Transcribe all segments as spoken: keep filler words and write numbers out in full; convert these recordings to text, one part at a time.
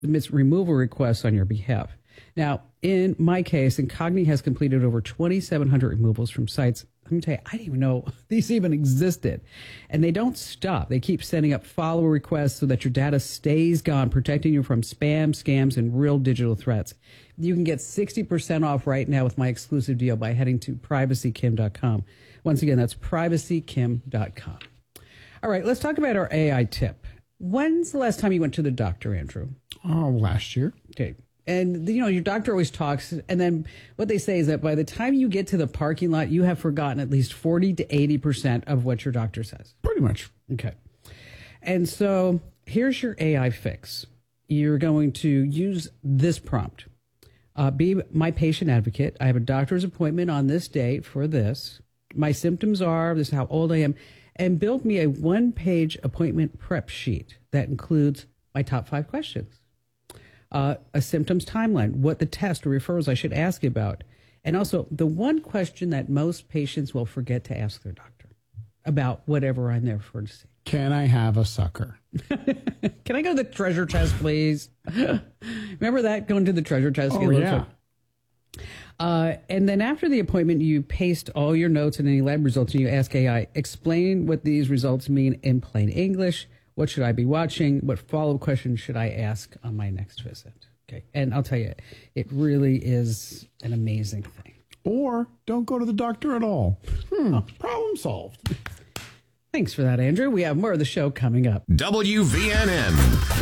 submits removal requests on your behalf. Now, in my case, Incogni has completed over twenty-seven hundred removals from sites. Let me tell you, I didn't even know these even existed. And they don't stop. They keep sending up follow requests so that your data stays gone, protecting you from spam, scams, and real digital threats. You can get sixty percent off right now with my exclusive deal by heading to privacy kim dot com. Once again, that's privacy kim dot com. All right, let's talk about our A I tip. When's the last time you went to the doctor, Andrew? Oh, last year. Okay. And, you know, your doctor always talks, and then what they say is that by the time you get to the parking lot, you have forgotten at least forty to eighty percent of what your doctor says. Pretty much. Okay. And so here's your A I fix. You're going to use this prompt. Uh, be my patient advocate. I have a doctor's appointment on this date for this. My symptoms are, this is how old I am, and build me a one-page appointment prep sheet that includes my top five questions. Uh, a symptoms timeline, what the test or referrals I should ask about. And also the one question that most patients will forget to ask their doctor about whatever I'm there for to see. Can I have a sucker? Can I go to the treasure chest, please? Remember that, going to the treasure chest? Oh, yeah. Uh, and then after the appointment, you paste all your notes and any lab results, and you ask A I, explain what these results mean in plain English. What should I be watching? What follow-up questions should I ask on my next visit? Okay. And I'll tell you, it really is an amazing thing. Or don't go to the doctor at all. Hmm. Oh. Problem solved. Thanks for that, Andrew. We have more of the show coming up. W V N N.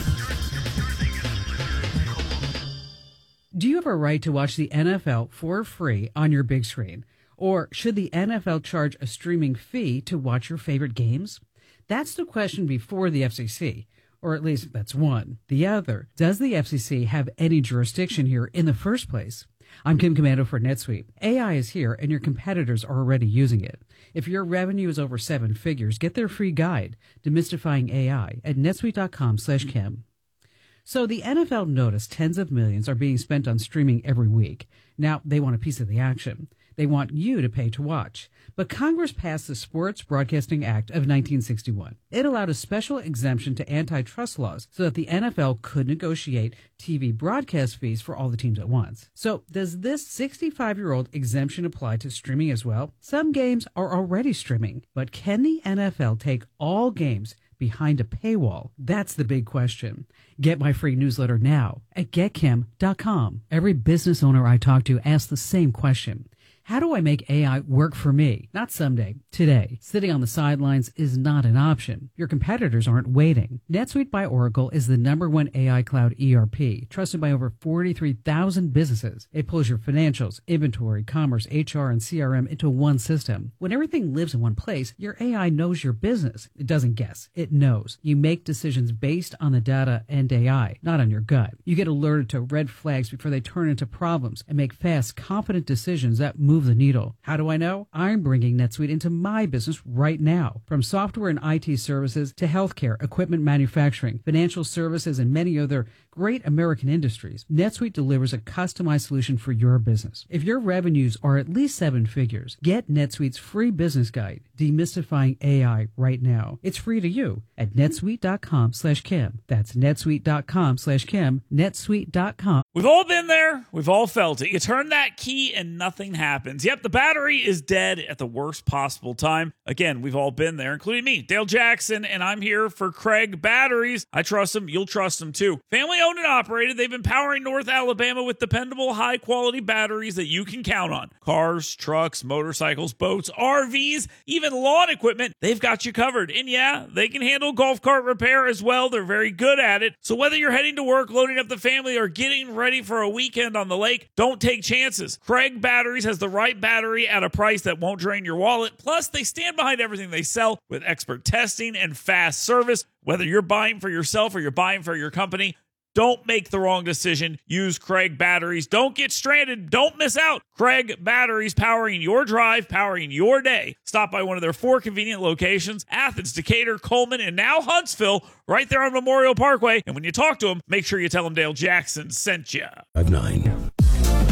Do you have a right to watch the N F L for free on your big screen? Or should the N F L charge a streaming fee to watch your favorite games? That's the question before the F C C, or at least that's one. The other, does the F C C have any jurisdiction here in the first place? I'm Kim Komando for NetSuite. A I is here, and your competitors are already using it. If your revenue is over seven figures, get their free guide, Demystifying A I, at netsuite.com slash Kim. So the N F L noticed tens of millions are being spent on streaming every week. Now they want a piece of the action. They want you to pay to watch. But Congress passed the Sports Broadcasting Act of nineteen sixty-one. It allowed a special exemption to antitrust laws so that the N F L could negotiate T V broadcast fees for all the teams at once. So does this sixty-five-year-old exemption apply to streaming as well? Some games are already streaming, but can the N F L take all games behind a paywall? That's the big question. Get my free newsletter now at get kim dot com. Every business owner I talk to asks the same question. How do I make A I work for me? Not someday, today. Sitting on the sidelines is not an option. Your competitors aren't waiting. NetSuite by Oracle is the number one A I cloud E R P, trusted by over forty-three thousand businesses. It pulls your financials, inventory, commerce, H R, and C R M into one system. When everything lives in one place, your A I knows your business. It doesn't guess. It knows. You make decisions based on the data and A I, not on your gut. You get alerted to red flags before they turn into problems and make fast, confident decisions that move the needle. How do I know? I'm bringing NetSuite into my business right now. From software and I T services to healthcare, equipment manufacturing, financial services, and many other great American industries, NetSuite delivers a customized solution for your business. If your revenues are at least seven figures, get NetSuite's free business guide, Demystifying A I, right now. It's free to you at netsuite.com slash Kim. That's netsuite.com slash Kim, netsuite dot com. We've all been there. We've all felt it. You turn that key and nothing happens. Yep, the battery is dead at the worst possible time. Again, we've all been there, including me, Dale Jackson, and I'm here for Craig Batteries. I trust them. You'll trust them too. Family owned and operated. They've been powering North Alabama with dependable, high-quality batteries that you can count on. Cars, trucks, motorcycles, boats, R Vs, even lawn equipment. They've got you covered. And yeah, they can handle golf cart repair as well. They're very good at it. So whether you're heading to work, loading up the family, or getting ready for a weekend on the lake, don't take chances. Craig Batteries has the right battery at a price that won't drain your wallet. Plus, they stand behind everything they sell with expert testing and fast service. Whether you're buying for yourself or you're buying for your company, don't make the wrong decision. Use Craig Batteries. Don't get stranded. Don't miss out. Craig Batteries, powering your drive, powering your day. Stop by one of their four convenient locations: Athens, Decatur, Coleman, and now Huntsville, right there on Memorial Parkway. And when you talk to them, make sure you tell them Dale Jackson sent you. Five nine.